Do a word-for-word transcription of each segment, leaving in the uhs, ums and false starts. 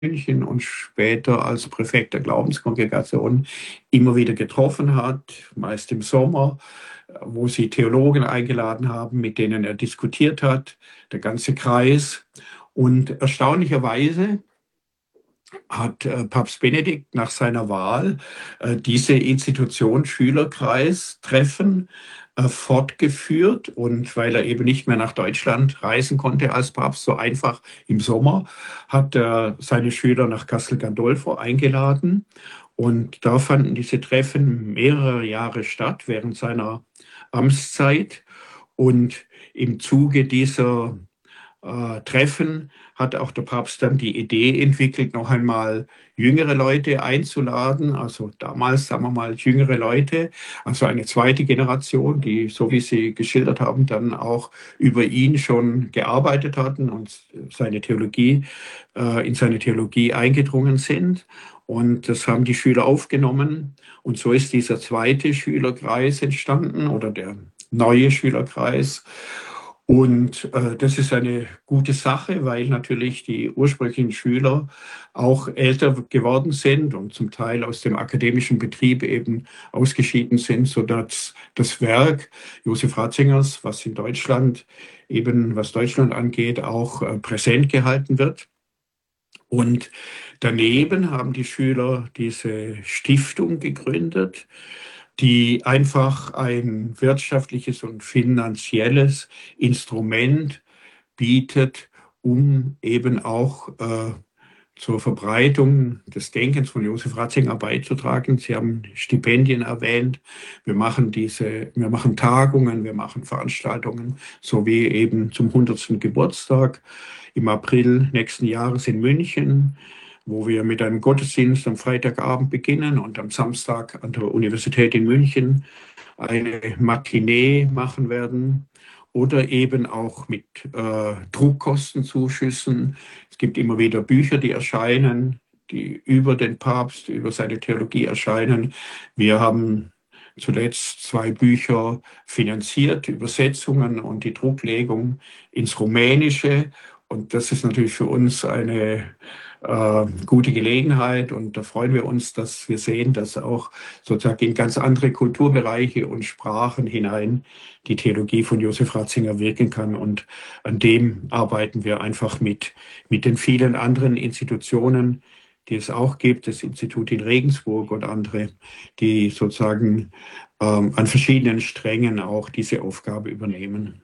München und später als Präfekt der Glaubenskongregation immer wieder getroffen hat, meist im Sommer, wo sie Theologen eingeladen haben, mit denen er diskutiert hat, der ganze Kreis. Und erstaunlicherweise hat äh, Papst Benedikt nach seiner Wahl äh, diese Institution Schülerkreis-Treffen äh, fortgeführt. Und weil er eben nicht mehr nach Deutschland reisen konnte als Papst, so einfach im Sommer, hat er seine Schüler nach Castel Gandolfo eingeladen. Und da fanden diese Treffen mehrere Jahre statt während seiner Amtszeit. Und im Zuge dieser äh, Treffen hat auch der Papst dann die Idee entwickelt, noch einmal jüngere Leute einzuladen. Also damals, sagen wir mal, jüngere Leute, also eine zweite Generation, die, so wie Sie geschildert haben, dann auch über ihn schon gearbeitet hatten und seine Theologie, äh, in seine Theologie eingedrungen sind. Und das haben die Schüler aufgenommen. Und so ist dieser zweite Schülerkreis entstanden oder der neue Schülerkreis. Und äh, das ist eine gute Sache, weil natürlich die ursprünglichen Schüler auch älter geworden sind und zum Teil aus dem akademischen Betrieb eben ausgeschieden sind, sodass das Werk Josef Ratzingers, was in Deutschland eben, was Deutschland angeht, auch äh, präsent gehalten wird. Und daneben haben die Schüler diese Stiftung gegründet, die einfach ein wirtschaftliches und finanzielles Instrument bietet, um eben auch äh, zur Verbreitung des Denkens von Josef Ratzinger beizutragen. Sie haben Stipendien erwähnt. Wir machen diese, wir machen Tagungen, wir machen Veranstaltungen, so wie eben zum hundertsten Geburtstag im April nächsten Jahres in München, wo wir mit einem Gottesdienst am Freitagabend beginnen und am Samstag an der Universität in München eine Matinee machen werden. Oder eben auch mit äh, Druckkostenzuschüssen. Es gibt immer wieder Bücher, die erscheinen, die über den Papst, über seine Theologie erscheinen. Wir haben zuletzt zwei Bücher finanziert, Übersetzungen und die Drucklegung ins Rumänische. Und das ist natürlich für uns eine äh, gute Gelegenheit. Und da freuen wir uns, dass wir sehen, dass auch sozusagen in ganz andere Kulturbereiche und Sprachen hinein die Theologie von Josef Ratzinger wirken kann. Und an dem arbeiten wir einfach mit, mit den vielen anderen Institutionen, die es auch gibt, das Institut in Regensburg und andere, die sozusagen ähm, an verschiedenen Strängen auch diese Aufgabe übernehmen.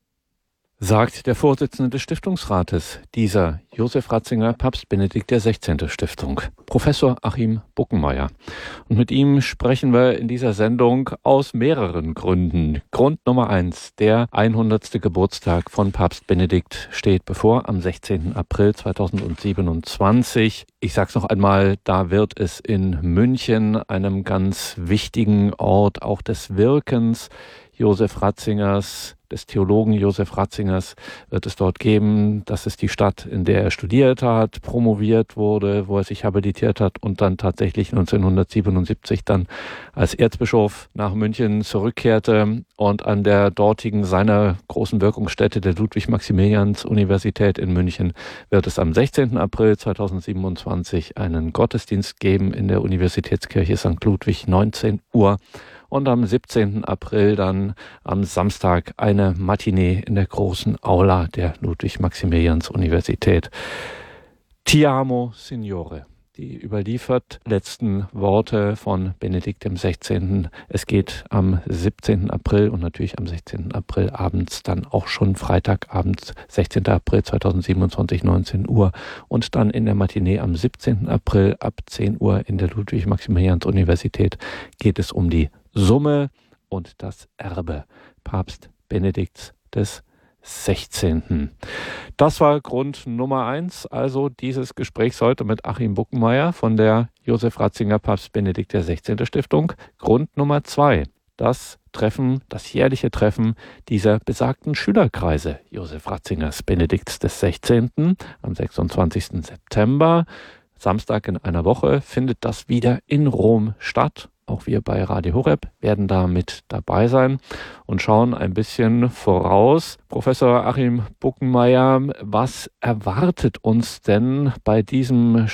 Sagt der Vorsitzende des Stiftungsrates dieser Josef Ratzinger Papst Benedikt der sechzehnte. Stiftung, Professor Achim Buckenmeier. Und mit ihm sprechen wir in dieser Sendung aus mehreren Gründen. Grund Nummer eins, der hundertste Geburtstag von Papst Benedikt steht bevor, am sechzehnten April zweitausendsiebenundzwanzig. Ich sag's noch einmal, da wird es in München, einem ganz wichtigen Ort auch des Wirkens Josef Ratzingers, des Theologen Josef Ratzingers, wird es dort geben. Das ist die Stadt, in der er studiert hat, promoviert wurde, wo er sich habilitiert hat und dann tatsächlich neunzehnhundertsiebenundsiebzig dann als Erzbischof nach München zurückkehrte und an der dortigen, seiner großen Wirkungsstätte der Ludwig-Maximilians-Universität in München wird es am sechzehnten April zweitausendsiebenundzwanzig einen Gottesdienst geben in der Universitätskirche Sankt Ludwig, neunzehn Uhr. Und am siebzehnten April dann am Samstag eine Matinee in der großen Aula der Ludwig-Maximilians-Universität. Ti amo, Signore. Die überliefert letzten Worte von Benedikt dem sechzehnten. Es geht am siebzehnten April und natürlich am sechzehnten April abends, dann auch schon Freitagabend, sechzehnten April zweitausendsiebenundzwanzig, neunzehn Uhr. Und dann in der Matinee am siebzehnten April ab zehn Uhr in der Ludwig-Maximilians-Universität geht es um die Summe und das Erbe Papst Benedikts des sechzehnten. Das war Grund Nummer eins, also dieses Gesprächs heute mit Achim Buckenmeier von der Josef Ratzinger Papst Benedikt der sechzehnte. Stiftung. Grund Nummer zwei, das Treffen, das jährliche Treffen dieser besagten Schülerkreise Josef Ratzingers Benedikts des sechzehnten. Am sechsundzwanzigsten September, Samstag in einer Woche, findet das wieder in Rom statt. Auch wir bei Radio Horeb werden da mit dabei sein und schauen ein bisschen voraus. Professor Achim Buckenmayer, was erwartet uns denn bei diesem